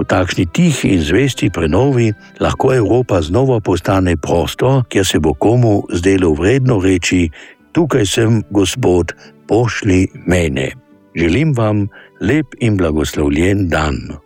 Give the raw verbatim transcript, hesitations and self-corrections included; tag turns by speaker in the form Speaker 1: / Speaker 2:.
Speaker 1: takšni tihi in zvesti prenovi lahko Evropa znova postane prostor, kjer se bo komu zdelo vredno reči: tukaj sem, Gospod, pošlji mene. Želim vam lep in blagoslovljen dan.